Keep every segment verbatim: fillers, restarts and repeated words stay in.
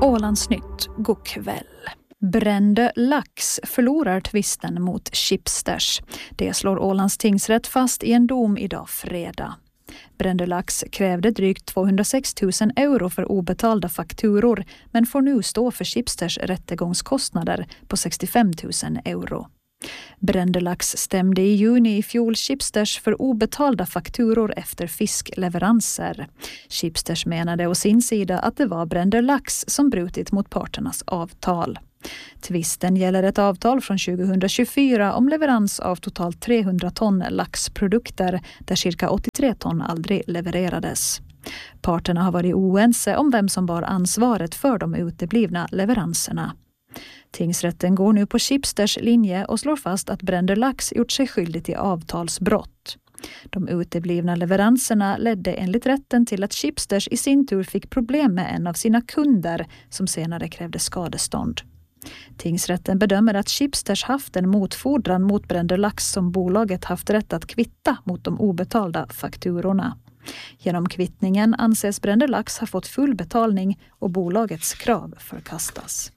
Ålandsnytt, god kväll. Brände lax förlorar tvisten mot Schibsters. Det slår Ålands tingsrätt fast i en dom idag fredag. Brände lax krävde drygt tvåhundrasex tusen euro för obetalda fakturor men får nu stå för Schibsters rättegångskostnader på sextiofem tusen euro. Brände lax stämde i juni i fjol Schibsters för obetalda fakturor efter fiskleveranser. Schibsters menade å sin sida att det var Brände lax som brutit mot parternas avtal. Tvisten gäller ett avtal från tjugohundratjugofyra om leverans av totalt trehundra ton laxprodukter där cirka åttiotre ton aldrig levererades. Parterna har varit oense om vem som bar ansvaret för de uteblivna leveranserna. Tingsrätten går nu på Schibsters linje och slår fast att Brände lax gjort sig skyldig till avtalsbrott. De uteblivna leveranserna ledde enligt rätten till att Schibsters i sin tur fick problem med en av sina kunder som senare krävde skadestånd. Tingsrätten bedömer att Schibsters haft en motfordran mot Brände lax som bolaget haft rätt att kvitta mot de obetalda fakturorna. Genom kvittningen anses Brände lax ha fått full betalning och bolagets krav förkastas.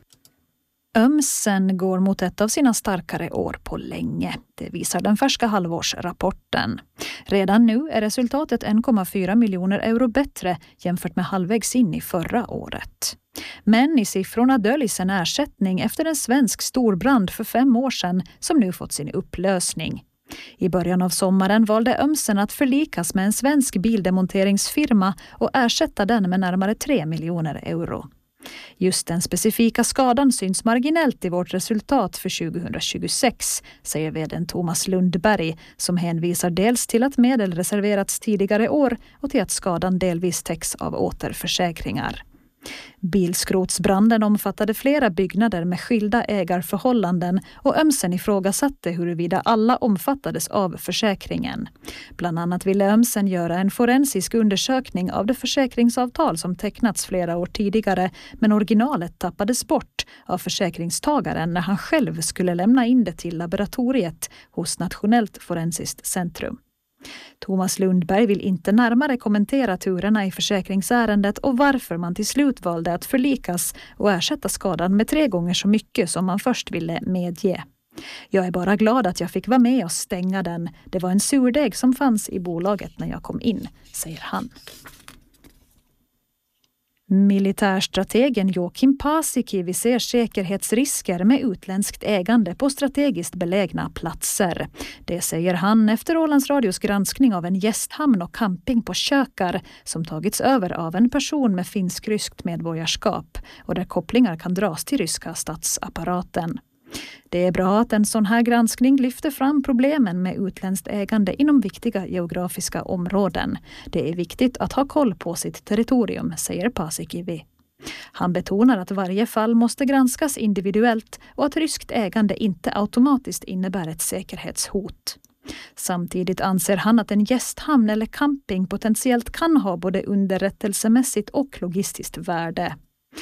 Ömsen går mot ett av sina starkare år på länge. Det visar den färska halvårsrapporten. Redan nu är resultatet en komma fyra miljoner euro bättre jämfört med halvvägs in i förra året. Men i siffrorna döljs en ersättning efter en svensk storbrand för fem år sedan som nu fått sin upplösning. I början av sommaren valde Ömsen att förlikas med en svensk bildemonteringsfirma och ersätta den med närmare tre miljoner euro. Just den specifika skadan syns marginellt i vårt resultat för tjugohundratjugosex, säger vd:n Thomas Lundberg, som hänvisar dels till att medel reserverats tidigare år och till att skadan delvis täcks av återförsäkringar. Bilskrotsbranden omfattade flera byggnader med skilda ägarförhållanden och Ömsen ifrågasatte huruvida alla omfattades av försäkringen. Bland annat ville Ömsen göra en forensisk undersökning av det försäkringsavtal som tecknats flera år tidigare, men originalet tappades bort av försäkringstagaren när han själv skulle lämna in det till laboratoriet hos Nationellt forensiskt centrum. Thomas Lundberg vill inte närmare kommentera turerna i försäkringsärendet och varför man till slut valde att förlikas och ersätta skadan med tre gånger så mycket som man först ville medge. Jag är bara glad att jag fick vara med och stänga den. Det var en surdeg som fanns i bolaget när jag kom in, säger han. Militärstrategen Joakim Paasikivi ser säkerhetsrisker med utländskt ägande på strategiskt belägna platser. Det säger han efter Ålands Radios granskning av en gästhamn och camping på Kökar som tagits över av en person med finsk-ryskt medborgarskap och där kopplingar kan dras till ryska statsapparaten. Det är bra att en sån här granskning lyfter fram problemen med utländskt ägande inom viktiga geografiska områden. Det är viktigt att ha koll på sitt territorium, säger Paasikivi. Han betonar att varje fall måste granskas individuellt och att ryskt ägande inte automatiskt innebär ett säkerhetshot. Samtidigt anser han att en gästhamn eller camping potentiellt kan ha både underrättelsemässigt och logistiskt värde.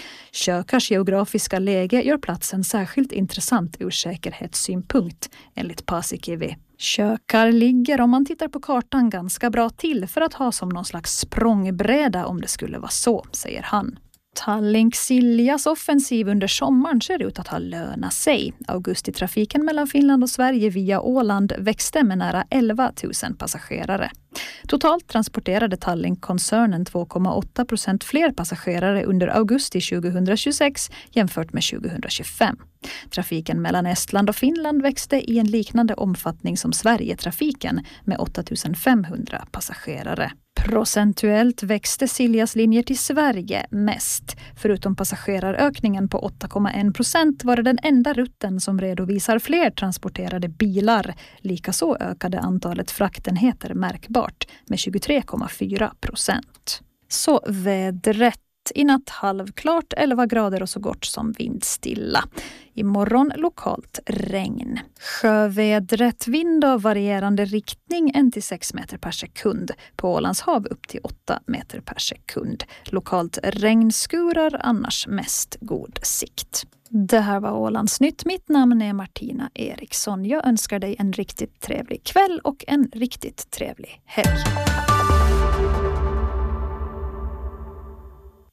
Kökars geografiska läge gör platsen särskilt intressant ur säkerhetssynpunkt, enligt Paasikivi. Kökar ligger, om man tittar på kartan, ganska bra till för att ha som någon slags språngbräda om det skulle vara så, säger han. Tallink Siljas offensiv under sommaren ser ut att ha lönat sig. Augustitrafiken mellan Finland och Sverige via Åland växte med nära elva tusen passagerare. Totalt transporterade Tallink-koncernen två komma åtta procent fler passagerare under augusti tjugohundratjugosex jämfört med tjugohundratjugofem. Trafiken mellan Estland och Finland växte i en liknande omfattning som Sverige-trafiken med åtta tusen femhundra passagerare. Procentuellt växte Siljas linjer till Sverige mest. Förutom passagerarökningen på åtta komma en procent var det den enda rutten som redovisar fler transporterade bilar. Likaså ökade antalet fraktenheter märkbart med tjugotre komma fyra procent. Så vädret. I natt halvklart, elva grader och så gott som vindstilla. Imorgon lokalt regn. Sjövädret, vind av varierande riktning en till sex meter per sekund. På Ålands hav upp till åtta meter per sekund. Lokalt regnskurar, annars mest god sikt. Det här var Ålandsnytt. Mitt namn är Martina Eriksson. Jag önskar dig en riktigt trevlig kväll och en riktigt trevlig helg.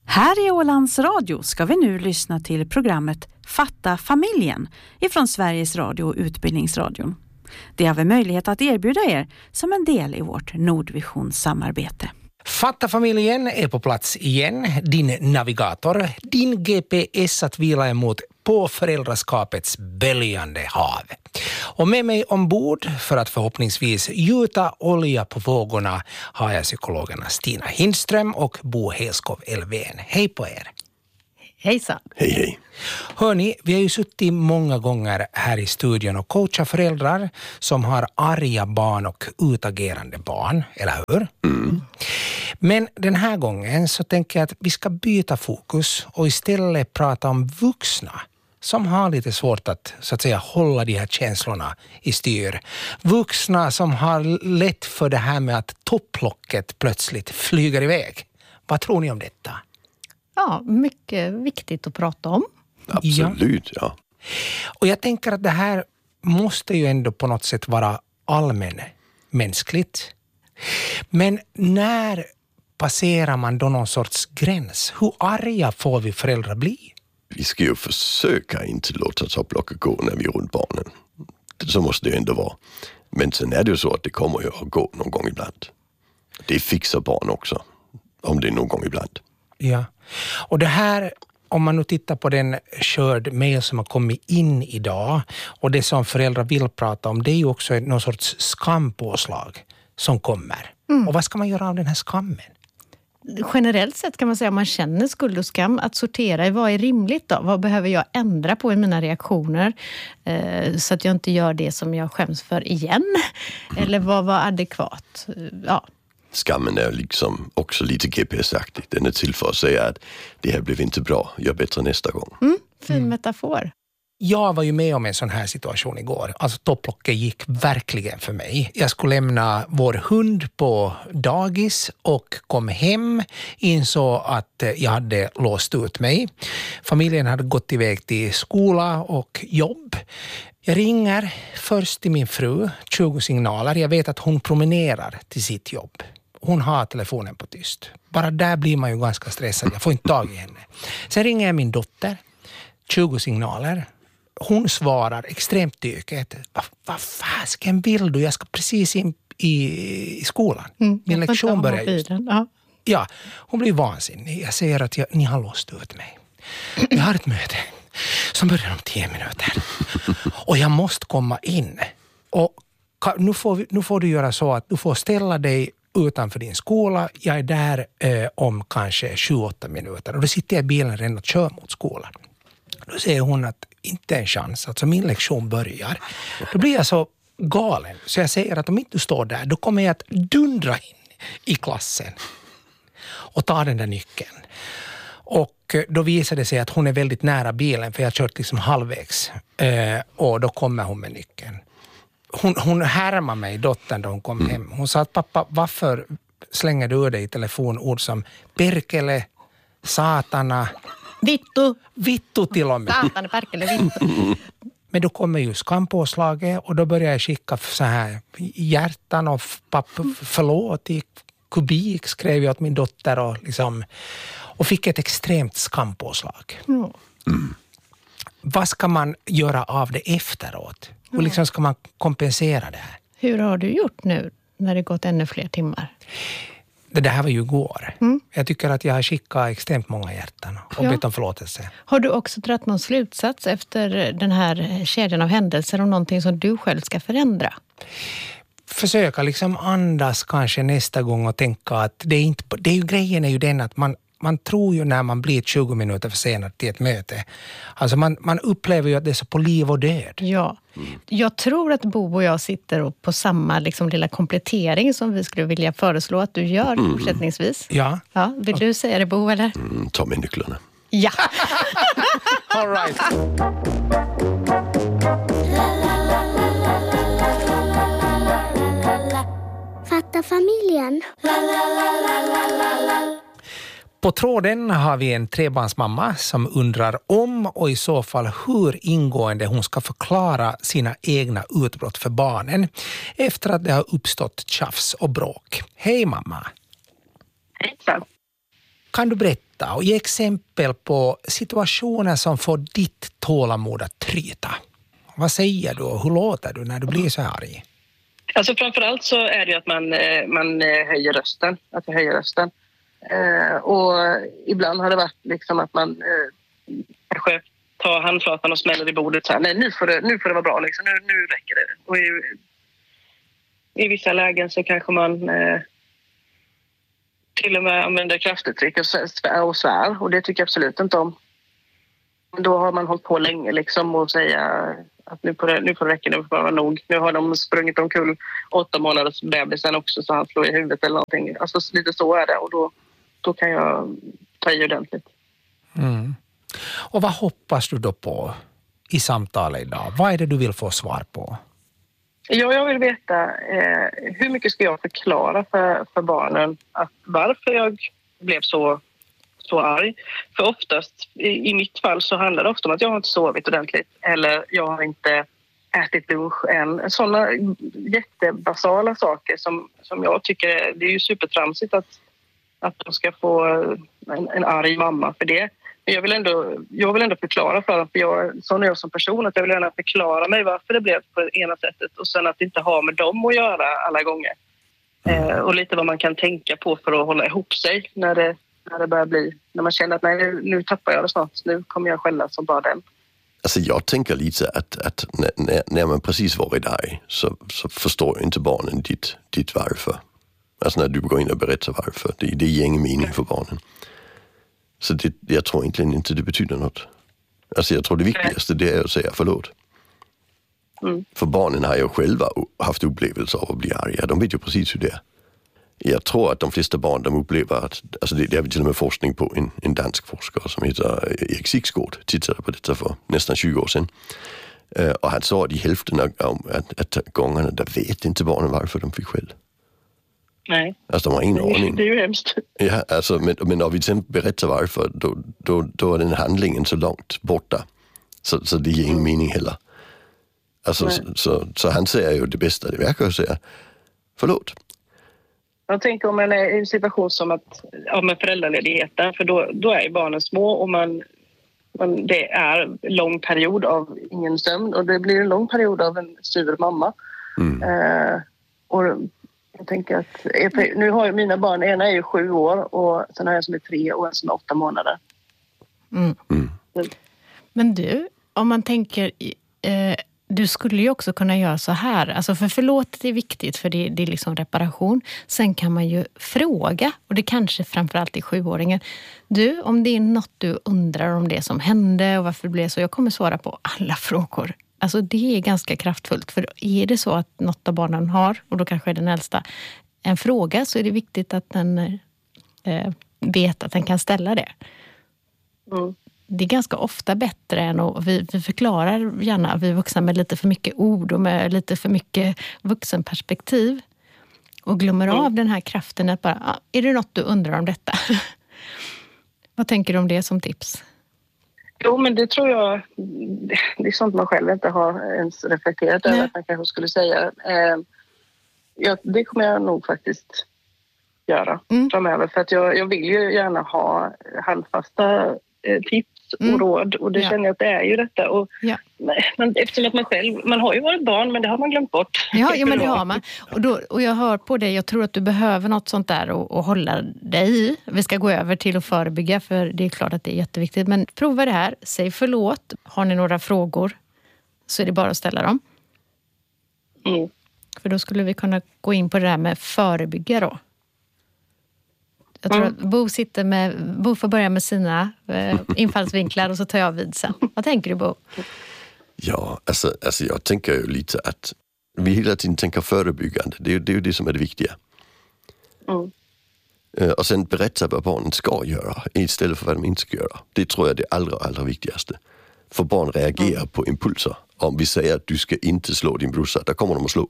Här i Ålands Radio ska vi nu lyssna till programmet Fatta familjen ifrån Sveriges Radio och Utbildningsradion. Det har vi möjlighet att erbjuda er som en del i vårt Nordvision-samarbete. Fatta familjen är på plats igen, din navigator, din G P S att vila emot på föräldraskapets böljande hav. Och med mig ombord för att förhoppningsvis gjuta olja på vågorna har jag psykologerna Stina Hindström och Bo Helskov Elfven. Hej på er! Hejsan! Hej hej! Hörni, vi har ju suttit många gånger här i studion och coachat föräldrar som har arga barn och utagerande barn, eller hur? Mm. Men den här gången så tänker jag att vi ska byta fokus och istället prata om vuxna som har lite svårt att så att säga hålla de här känslorna i styr. Vuxna som har lätt för det här med att topplocket plötsligt flyger iväg. Vad tror ni om detta? Ja, mycket viktigt att prata om. Absolut, ja. Och jag tänker att det här måste ju ändå på något sätt vara allmänmänskligt. Men när passerar man då någon sorts gräns? Hur arga får vi föräldrar bli? Vi ska ju försöka inte låta topplocket gå när vi är runt barnen. Så måste det ju ändå vara. Men sen är det ju så att det kommer ju att gå någon gång ibland. Det fixar barn också. Om det är någon gång ibland. Ja, och det här, om man nu tittar på den körd mail som har kommit in idag och det som föräldrar vill prata om, det är ju också någon sorts skampåslag som kommer. Mm. Och vad ska man göra av den här skammen? Generellt sett kan man säga att man känner skuld och skam, att sortera i vad är rimligt då? Vad behöver jag ändra på i mina reaktioner eh, så att jag inte gör det som jag skäms för igen? Eller vad var adekvat? Ja. Skammen är liksom också lite G P S-aktig. Den är till för att säga att det här blev inte bra, gör bättre nästa gång. Mm, fin mm. metafor. Jag var ju med om en sån här situation igår. Alltså topplocket gick verkligen för mig. Jag skulle lämna vår hund på dagis och kom hem, insåg att jag hade låst ut mig. Familjen hade gått iväg till skola och jobb. Jag ringer först till min fru, tjugo signaler. Jag vet att hon promenerar till sitt jobb. Hon har telefonen på tyst. Bara där blir man ju ganska stressad. Jag får inte tag i henne. Sen ringer jag min dotter, tjugo signaler. Hon svarar extremt dyket. Vad va fasken vill du? Jag ska precis in i, i skolan. Mm, min lektion börjar just. Ja. ja, hon blir vansinnig. Jag säger att jag, ni har låst ut mig. Jag har ett möte som börjar om tio minuter. Och jag måste komma in. Och nu får, vi, nu får du göra så att du får ställa dig utanför din skola. Jag är där eh, om kanske tjugoåtta minuter. Och då sitter jag i bilen redan och kör mot skolan. Då säger hon att inte en chans. Alltså min lektion börjar. Då blir jag så galen. Så jag säger att om inte du står där, då kommer jag att dundra in i klassen. Och ta den där nyckeln. Och då visar det sig att hon är väldigt nära bilen. För jag har kört liksom halvvägs. Eh, och då kommer hon med nyckeln. Hon, hon härmar mig, dottern, då hon kom mm. hem. Hon sa att pappa, varför slänger du ur dig i telefon ord som perkele, satana, vittu, vittu till och med. Satana, perkele, vittu. Men då kommer ju skampåslaget och då börjar jag skicka så här hjärtan och pappa, förlåt i kubik skrev jag åt min dotter och liksom och fick ett extremt skampåslag. Mm. Mm. Vad ska man göra av det efteråt? Hur liksom ska man kompensera det här? Hur har du gjort nu när det gått ännu fler timmar? Det, det här var ju igår. Mm. Jag tycker att jag har skickat extremt många hjärtan och ja. bett om förlåtelse. Har du också dragit någon slutsats efter den här kedjan av händelser om någonting som du själv ska förändra? Försöka liksom andas kanske nästa gång och tänka att det är inte, det är ju grejen är ju den att man Man tror ju när man blir tjugo minuter försenad till ett möte. Alltså man, man upplever ju att det är så på liv och död. Ja, jag tror att Bo och jag sitter på samma liksom lilla komplettering som vi skulle vilja föreslå att du gör mm. fortsättningsvis. Ja. ja. Vill du säga det, Bo, eller? Mm, ta med nycklarna. Ja. All right. Fatta familjen. På tråden har vi en trebarnsmamma som undrar om och i så fall hur ingående hon ska förklara sina egna utbrott för barnen efter att det har uppstått tjafs och bråk. Hej mamma! Hejsan! Kan du berätta och ge exempel på situationer som får ditt tålamod att tryta? Vad säger du och hur låter du när du blir så arg? Alltså framförallt så är det ju att man, man höjer rösten. Att jag höjer rösten. Eh, och ibland har det varit liksom att man eh, kanske tar handflatan och smäller i bordet så här. Nej, nu får det, nu får det vara bra liksom. Nu, nu räcker det. Och i, i vissa lägen så kanske man eh, till och med använder kraftuttryck och svär, och svär. Och det tycker jag absolut inte om. Då har man hållit på länge liksom och säga att nu får det, nu får det räcka, nu får det vara nog. Nu har de sprungit omkull åtta månaders bebisen också så han slår i huvudet eller någonting. Alltså lite så är det och då, då kan jag ta i ordentligt. Mm. Och vad hoppas du då på i samtalet idag? Vad är det du vill få svar på? Ja, jag vill veta eh, hur mycket ska jag förklara för, för barnen att varför jag blev så så arg. För oftast, i, i mitt fall så handlar det ofta om att jag har inte sovit ordentligt eller jag har inte ätit lunch än. Sådana jättebasala saker som, som jag tycker, det är ju supertramsigt att, att de ska få en, en arg mamma för det. Men jag vill ändå, jag vill ändå förklara för dem, för jag, sån är jag som person, att jag vill gärna förklara mig varför det blev på det ena sättet och sen att det inte har med dem att göra alla gånger. Eh, och lite vad man kan tänka på för att hålla ihop sig när det när det börjar bli, när man känner att nej, nu, nu tappar jag det snart, nu kommer jag skälla som bara den. Alltså jag tänker lite att, att när, när man precis varit arg så, så förstår inte barnen ditt, ditt varför. Alltså när du går in och berättar varför, det, det ger ingen mening för barnen. Så det, jag tror egentligen inte det betyder något. Alltså jag tror det viktigaste det är att säga förlåt. Mm. För barnen har ju själva haft upplevelser av att bli arga, de vet ju precis hur det är. Jag tror att de flesta barn de upplever att, alltså det, det har vi till och med forskning på, en, en dansk forskare som heter Erik Sigsgaard tittade på detta för nästan tjugo år sedan. Uh, och han sa att i hälften av att, att gångerna där vet inte barnen varför de fick skäll. Nej. Alltså de har ingen aning. Det är ju hemskt. Ja, alltså, men, men om vi sen berättar varför, då, då, då är den handlingen så långt borta. Så, så det ger ingen mm. mening heller. Alltså, så, så, så han säger ju det bästa, det verkar att säga förlåt. Jag tänker om man är i en situation som att, ja, med föräldraledigheten, för då, då är barnen små och man, man, det är en lång period av ingen sömn och det blir en lång period av en styr mamma. Mm. Eh, och jag tänker att, nu har jag mina barn, ena är ju sju år och sen har jag som är tre och en som är åtta månader. Mm. Mm. Men du, om man tänker... Eh, Du skulle ju också kunna göra så här. Alltså för förlåtet är viktigt för det, det är liksom reparation. Sen kan man ju fråga. Och det kanske framförallt är sjuåringen. Du, om det är något du undrar om det som hände och varför det blev så. Jag kommer svara på alla frågor. Alltså det är ganska kraftfullt. För är det så att något av barnen har, och då kanske är den äldsta, en fråga så är det viktigt att den eh, vet att den kan ställa det. Mm. Det är ganska ofta bättre än att vi, vi förklarar gärna vi vuxna med lite för mycket ord och med lite för mycket vuxenperspektiv och glömmer mm. av den här kraften att bara, ah, är det något du undrar om detta? Vad tänker du om det som tips? Jo, men det tror jag, det är sånt man själv inte har ens reflekterat över att man kanske skulle säga. Eh, ja, det kommer jag nog faktiskt göra mm. framöver, för att jag, jag vill ju gärna ha handfasta eh, tips och mm. råd och det ja. känner jag att det är ju detta och ja. man, eftersom att man själv, man har ju varit barn men det har man glömt bort. Ja, ja men det har man och, då, och jag hör på dig, jag tror att du behöver något sånt där och, och hålla dig i. Vi ska gå över till att förebygga för det är klart att det är jätteviktigt, men prova det här, säg förlåt, har ni några frågor så är det bara att ställa dem. Mm. För då skulle vi kunna gå in på det här med förebygga då. Jag tror mm. att Bo sitter med, Bo får börja med sina eh, infallsvinklar och så tar jag vid sen. Vad tänker du, Bo? Ja, alltså, alltså jag tänker ju lite att vi hela tiden tänker förebyggande. Det är ju det, är det som är det viktiga. Mm. Uh, och sen berätta vad barnen ska göra istället för vad de inte ska göra. Det tror jag är det allra, allra viktigaste. För barn reagerar mm. på impulser. Om vi säger att du ska inte slå din brorsa, då kommer de att slå.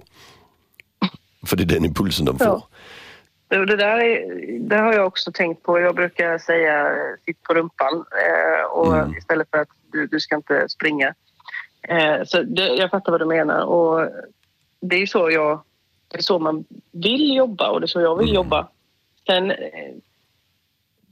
För det är den impulsen de får. Ja. Det där är, det har jag också tänkt på. Jag brukar säga sitt på rumpan eh, och mm. istället för att du, du ska inte springa. Eh, så det, jag fattar vad du menar och det är så jag, det är så man vill jobba och det är så jag vill mm. jobba. Sen,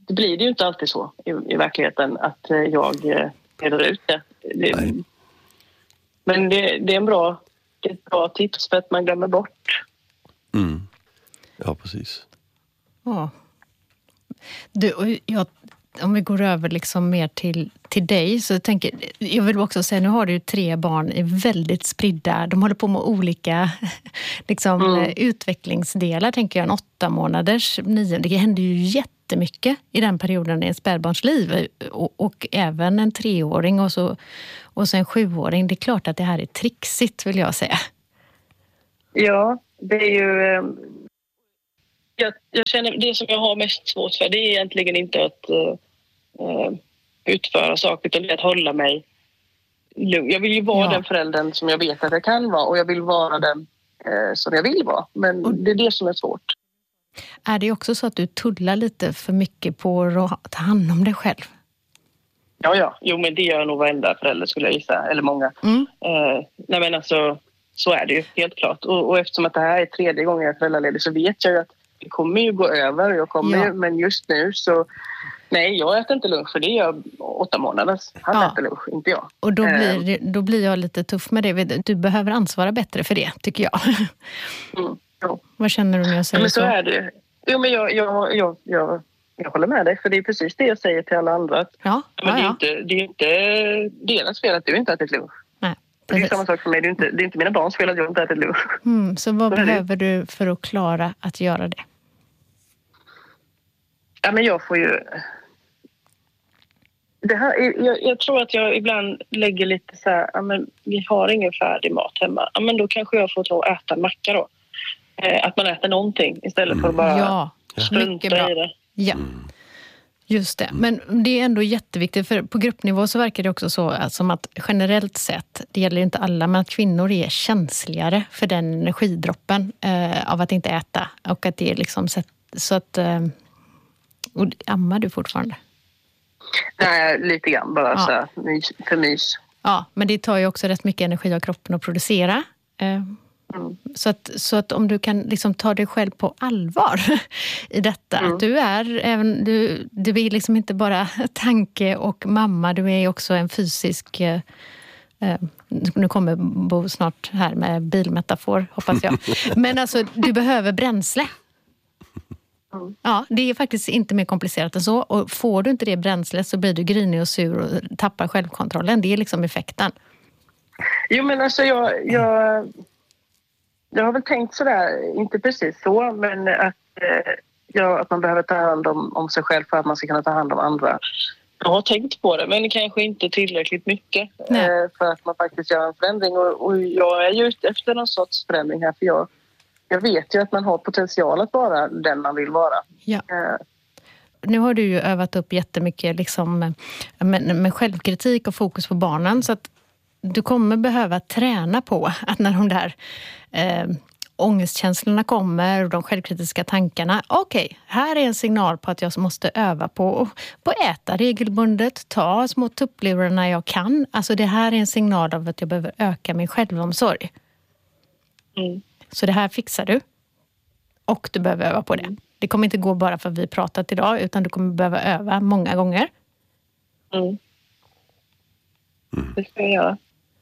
det blir det ju inte alltid så i, i verkligheten att jag reder ut det. det men det, det är en bra, det är ett bra tips för att man glömmer bort. Mm. Ja, precis. Ja. Du, och jag, om vi går över liksom mer till, till dig, så tänker jag vill också säga, nu har du ju tre barn i väldigt spridda, de håller på med olika liksom, mm. utvecklingsdelar, tänker jag, en åtta månaders, nio, det händer ju jättemycket i den perioden i en spädbarns liv, och, och även en treåring och, så, och sen en sjuåring. Det är klart att det här är trixigt, vill jag säga. Ja, det är ju... Jag, jag känner det som jag har mest svårt för, det är egentligen inte att uh, utföra saker, utan det är att hålla mig lugn. Jag vill ju vara ja. den föräldern som jag vet att jag kan vara, och jag vill vara den uh, som jag vill vara. Men och det är det som är svårt. Är det också så att du tullar lite för mycket på att ta hand om dig själv? Ja, ja. Jo, men det gör nog varenda förälder, skulle jag gissa. Eller många. Mm. Uh, nej, men alltså, så är det ju, helt klart. Och, och eftersom att det här är tredje gången jag är föräldraledig, så vet jag ju att det kommer ju gå över. Jag kommer ja. ju, men just nu så... Nej, jag äter inte lunch, för det är åtta månader. Han ja. äter lunch, inte jag. Och då blir, då blir jag lite tuff med det. Du behöver ansvara bättre för det, tycker jag. Mm, ja. Vad känner du när jag säger ja, men så? så? är det. Jo, men jag, jag, jag, jag, jag håller med dig. För det är precis det jag säger till alla andra. Att, ja. Men ja, det är ja. inte, det är inte deras fel att du inte ätit lunch. Nej. Det är samma sak för mig. Det är inte, det är inte mina barns fel att jag inte ätit lunch. Mm, så vad så behöver du för att klara att göra det? Ja, men jag får ju... Det här, jag, jag tror att jag ibland lägger lite så här, ja, men vi har ingen färdig mat hemma. Ja, men då kanske jag får ta och äta en macka då. Eh, att man äter någonting istället mm. för att bara ja, mycket bra. i det. Ja, just det. Men det är ändå jätteviktigt, för på gruppnivå så verkar det också så att, som att generellt sett, det gäller inte alla, men att kvinnor är känsligare för den energidroppen eh, av att inte äta. Och att det är liksom så att... Eh, och ammar du fortfarande? Nej, lite grann bara ja. så här, mys, för mys. Ja, men det tar ju också rätt mycket energi av kroppen att producera. Eh, mm. så, att, så att om du kan liksom ta dig själv på allvar i detta. Mm. Att du är även, du, du är liksom inte bara tanke och mamma, du är också en fysisk... Eh, nu kommer Bo snart här med bilmetafor, hoppas jag. Men alltså, du behöver bränsle. Mm. Ja, det är faktiskt inte mer komplicerat än så. Och får du inte det bränslet så blir du grinig och sur och tappar självkontrollen. Det är liksom effekten. Jo, men alltså jag, jag, jag har väl tänkt sådär, inte precis så, men att, eh, jag, att man behöver ta hand om, om sig själv för att man ska kunna ta hand om andra. Jag har tänkt på det, men kanske inte tillräckligt mycket eh, för att man faktiskt gör en förändring. Och, och jag är ju ute efter någon sorts förändring här, för jag Jag vet ju att man har potential att vara den man vill vara. Ja. Nu har du ju övat upp jättemycket liksom, med, med självkritik och fokus på barnen. Så att du kommer behöva träna på att när de där eh, ångestkänslorna kommer och de självkritiska tankarna. Okej, okay, här är en signal på att jag måste öva på, på att äta regelbundet. Ta små tupplurar när jag kan. Alltså det här är en signal av att jag behöver öka min självomsorg. Mm. Så det här fixar du. Och du behöver öva på det. Det kommer inte gå bara för att vi pratat idag, utan du kommer behöva öva många gånger. Mm. Det ska jag göra.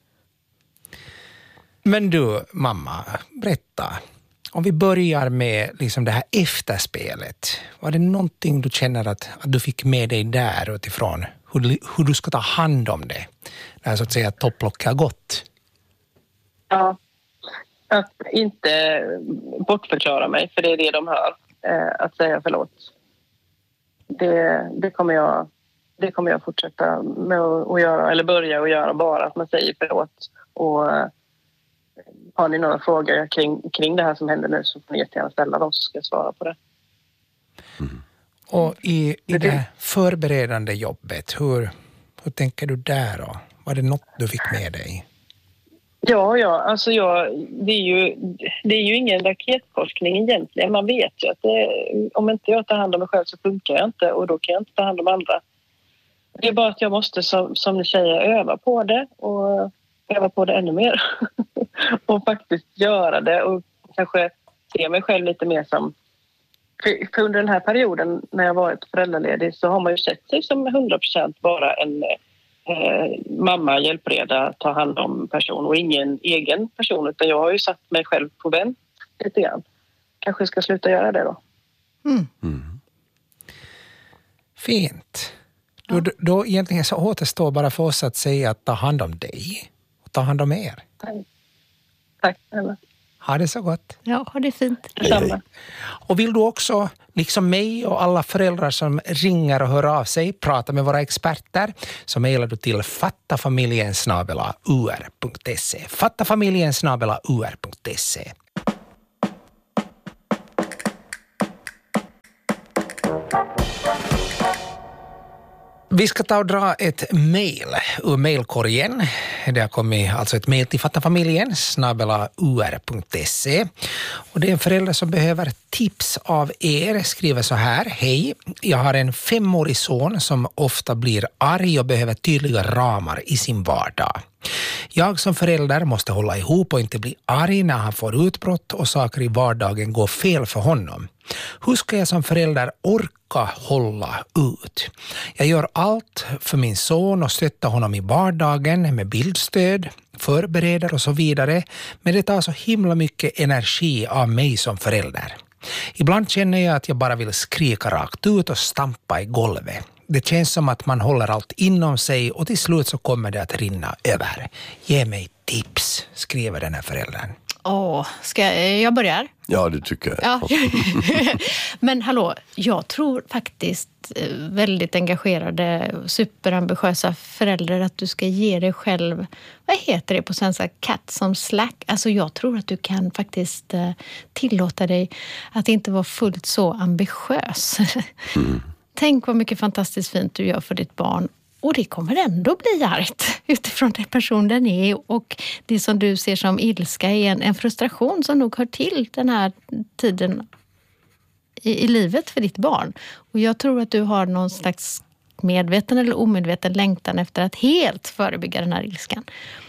Men du, mamma, berätta. Om vi börjar med liksom det här efterspelet. Var det någonting du känner att, att du fick med dig där utifrån? Hur, hur du ska ta hand om det? När så att säga topplocket har gått. Ja. Att inte bortförklara mig, för det är det de hör. Eh, att säga förlåt. Det, det, kommer jag, det kommer jag fortsätta med att, att göra, eller börja att göra, bara att man säger förlåt. Och eh, har ni några frågor kring, kring det här som händer nu, så får ni jättegärna ställa dem, så ska jag svara på det. Mm. Och i, i det förberedande jobbet, hur, hur tänker du där då? Var det något du fick med dig? Ja, ja, alltså jag, det, är ju, det är ju ingen raketforskning egentligen. Man vet ju att det, om inte jag tar hand om mig själv så funkar jag inte, och då kan jag inte ta hand om andra. Det är bara att jag måste, som, som ni säger, öva på det och öva på det ännu mer. Och faktiskt göra det och kanske se mig själv lite mer som För, för under den här perioden när jag varit föräldraledig så har man ju sett sig som hundra procent bara en eh, mamma, hjälpreda, ta hand om person och ingen egen person. Utan jag har ju satt mig själv på vänt lite grann. Kanske ska sluta göra det då. Mm. Mm. Fint. Då, då, då egentligen så återstår bara för oss att säga att ta hand om dig och ta hand om er. Tack. Tack snälla. Ha det så gott. Ja, ha det fint. Detsamma. Och vill du också, liksom mig och alla föräldrar som ringer och hör av sig, prata med våra experter, så mejlar du till fattafamiljen snabel-a u r punkt se. fattafamiljen snabel-a u r punkt se. Vi ska ta och dra ett mejl ur mejlkorgen. Det har kommit alltså ett mejl till fattafamiljen snabel-a u r punkt se. Och det är en förälder som behöver tips av er. Skriver så här: hej, jag har en femårig son som ofta blir arg och behöver tydliga ramar i sin vardag. Jag som förälder måste hålla ihop och inte bli arg när han får utbrott och saker i vardagen går fel för honom. Hur ska jag som förälder orka hålla ut? Jag gör allt för min son och stöttar honom i vardagen med bildstöd, förbereder och så vidare. Men det tar så himla mycket energi av mig som förälder. Ibland känner jag att jag bara vill skrika rakt ut och stampa i golvet. Det känns som att man håller allt inom sig och till slut så kommer det att rinna över. Ge mig tips, skriver den här föräldern. Åh, ska jag börjar? Ja, det tycker jag. Ja. Men hallå, jag tror faktiskt väldigt engagerade, superambitiösa föräldrar att du ska ge dig själv, vad heter det på svenska, cut som slack. Alltså jag tror att du kan faktiskt tillåta dig att inte vara fullt så ambitiös. Mm. Tänk vad mycket fantastiskt fint du gör för ditt barn. Och det kommer ändå bli argt utifrån den person den är. Och det som du ser som ilska är en, en frustration som nog hör till den här tiden i, i livet för ditt barn. Och jag tror att du har någon slags medveten eller omedveten längtan efter att helt förebygga den här ilskan.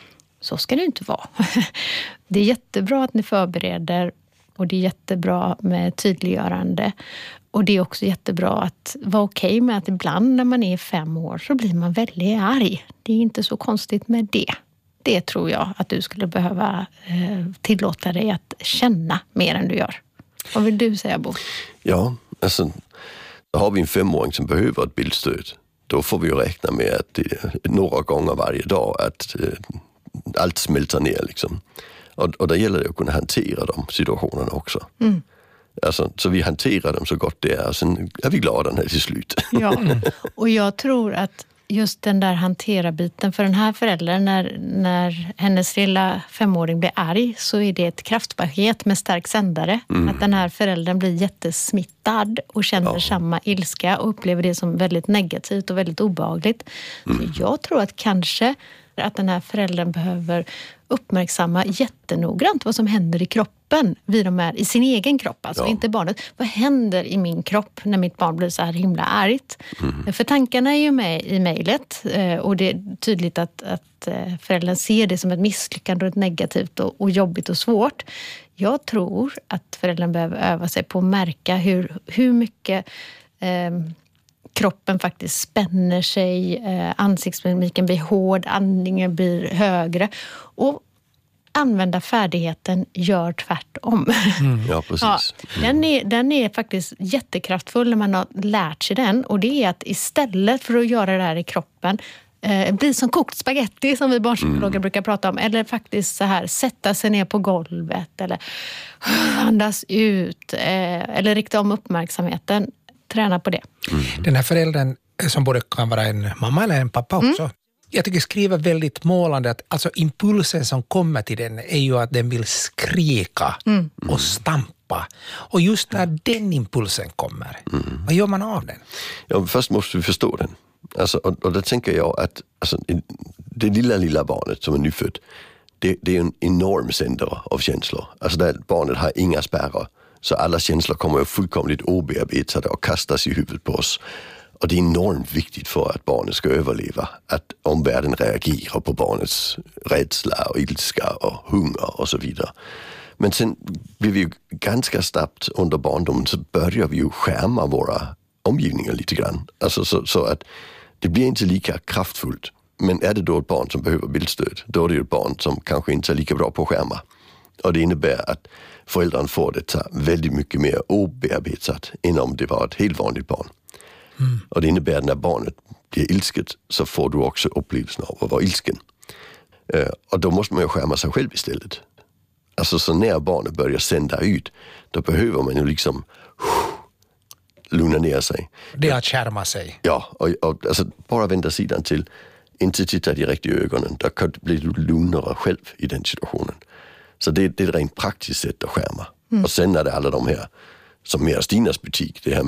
Så ska det inte vara. Det är jättebra att ni förbereder och det är jättebra med tydliggörande. Och det är också jättebra att vara okej med att ibland när man är fem år så blir man väldigt arg. Det är inte så konstigt med det. Det tror jag att du skulle behöva eh, tillåta dig att känna mer än du gör. Vad vill du säga, Bo? Ja, alltså har vi en femåring som behöver ett bildstöd, då får vi ju räkna med att det, några gånger varje dag att eh, allt smälter ner liksom. Och, och där gäller det att kunna hantera de situationerna också. Mm. Alltså, så vi hanterar dem så gott det är. Sen är vi glada när det är slut. Ja, och jag tror att just den där hantera-biten för den här föräldern, när, när hennes lilla femåring blir arg, så är det ett kraftpaket med stark sändare. Mm. Att den här föräldern blir jättesmittad och känner ja. samma ilska och upplever det som väldigt negativt och väldigt obehagligt. Mm. Så jag tror att kanske att den här föräldern behöver uppmärksamma jättenoggrant vad som händer i kroppen vid de här, i sin egen kropp, alltså ja. inte barnet. Vad händer i min kropp när mitt barn blir så här himla argt? Mm. För tankarna är ju med i mejlet och det är tydligt att, att föräldern ser det som ett misslyckande och ett negativt och, och jobbigt och svårt. Jag tror att föräldern behöver öva sig på att märka hur, hur mycket eh, kroppen faktiskt spänner sig, eh, ansiktsmimiken blir hård, andningen blir högre och använda färdigheten gör tvärtom. Mm, ja, precis. Ja, den, är, den är faktiskt jättekraftfull när man har lärt sig den, och det är att istället för att göra det här i kroppen eh, bli som kokt spaghetti som vi barnpsykologer mm. brukar prata om, eller faktiskt så här sätta sig ner på golvet eller andas ut eh, eller rikta om uppmärksamheten. Träna på det. Mm. Den här föräldern som både kan vara en mamma eller en pappa också. Mm. Jag tycker skriver väldigt målande att alltså impulsen som kommer till den är ju att den vill skrika mm. och stampa. Och just när den impulsen kommer, mm. vad gör man av den? Ja, först måste vi förstå den. Alltså, och, och då tänker jag att alltså, det lilla, lilla barnet som är nyfödd, det, det är en enorm sändare av känslor. Alltså där barnet har inga spärrar. Så alla känslor kommer ju fullkomligt obearbetade och kastas i huvudet på oss. Och det är enormt viktigt för att barnet ska överleva. Att omvärlden reagerar på barnets rädsla och ilska och hunger och så vidare. Men sen blir vi ju ganska snabbt under barndomen så börjar vi ju skärma våra omgivningar lite grann. Alltså så, så att det blir inte lika kraftfullt. Men är det då ett barn som behöver bildstöd, då är det ju ett barn som kanske inte är lika bra på att skärma. Och det innebär att föräldrarna får det väldigt mycket mer obearbetat än om det var ett helt vanligt barn. Mm. Och det innebär att när barnet blir ilsket så får du också upplevelsen av att vara ilsken. Uh, och då måste man ju skärma sig själv istället. Alltså så när barnet börjar sända ut, då behöver man ju liksom uh, lugna ner sig. Det är att skärma sig. Ja, och, och alltså, bara vända sidan till, inte titta direkt i ögonen. Då kan du bli lugnare själv i den situationen. Så det, det är ett rent praktiskt sätt att skärma. Mm. Och sen är det alla de här, som mer Stinas butik, det här